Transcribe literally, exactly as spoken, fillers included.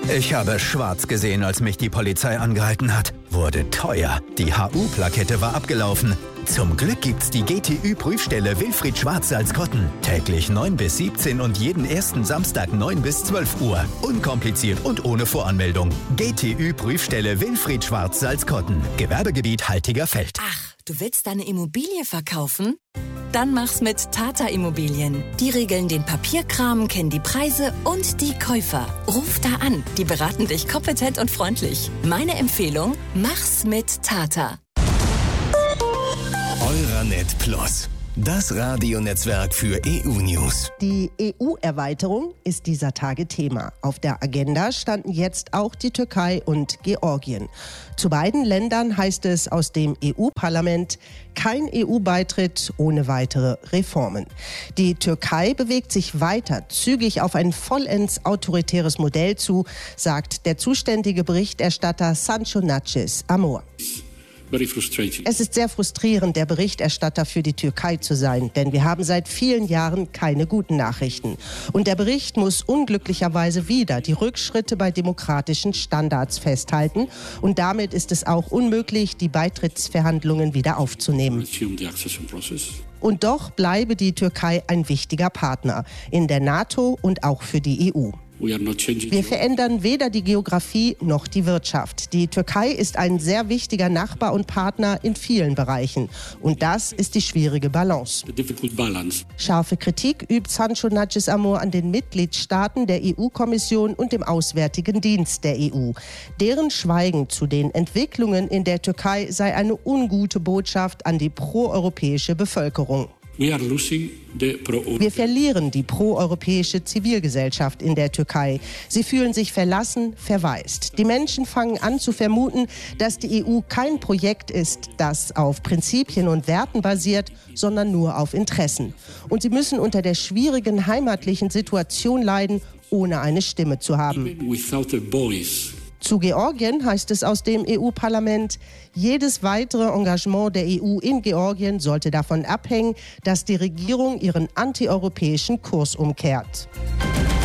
Ich habe schwarz gesehen, als mich die Polizei angehalten hat. Wurde teuer. Die H U-Plakette war abgelaufen. Zum Glück gibt's die G T Ü-Prüfstelle Wilfried Schwarz-Salzkotten. Täglich neun bis siebzehn und jeden ersten Samstag neun bis zwölf Uhr. Unkompliziert und ohne Voranmeldung. G T Ü-Prüfstelle Wilfried Schwarz-Salzkotten. Gewerbegebiet Haltiger-Feld. Ach, du willst deine Immobilie verkaufen? Dann mach's mit Tata Immobilien. Die regeln den Papierkram, kennen die Preise und die Käufer. Ruf da an, die beraten dich kompetent und freundlich. Meine Empfehlung, mach's mit Tata. Euranet Plus, das Radionetzwerk für E U-News. Die E U-Erweiterung ist dieser Tage Thema. Auf der Agenda standen jetzt auch die Türkei und Georgien. Zu beiden Ländern heißt es aus dem E U-Parlament, kein E U-Beitritt ohne weitere Reformen. Die Türkei bewegt sich weiter zügig auf ein vollends autoritäres Modell zu, sagt der zuständige Berichterstatter Sancho Nacis Amor. Es ist sehr frustrierend, der Berichterstatter für die Türkei zu sein, denn wir haben seit vielen Jahren keine guten Nachrichten. Und der Bericht muss unglücklicherweise wieder die Rückschritte bei demokratischen Standards festhalten. Und damit ist es auch unmöglich, die Beitrittsverhandlungen wieder aufzunehmen. Und doch bleibe die Türkei ein wichtiger Partner in der NATO und auch für die E U. Wir verändern weder die Geografie noch die Wirtschaft. Die Türkei ist ein sehr wichtiger Nachbar und Partner in vielen Bereichen. Und das ist die schwierige Balance. Scharfe Kritik übt Sancho Nacis Amor an den Mitgliedstaaten der E U-Kommission und dem Auswärtigen Dienst der E U. Deren Schweigen zu den Entwicklungen in der Türkei sei eine ungute Botschaft an die proeuropäische Bevölkerung. Wir verlieren die proeuropäische Zivilgesellschaft in der Türkei. Sie fühlen sich verlassen, verwaist. Die Menschen fangen an zu vermuten, dass die E U kein Projekt ist, das auf Prinzipien und Werten basiert, sondern nur auf Interessen. Und sie müssen unter der schwierigen heimatlichen Situation leiden, ohne eine Stimme zu haben. Zu Georgien heißt es aus dem E U-Parlament, jedes weitere Engagement der E U in Georgien sollte davon abhängen, dass die Regierung ihren antieuropäischen Kurs umkehrt.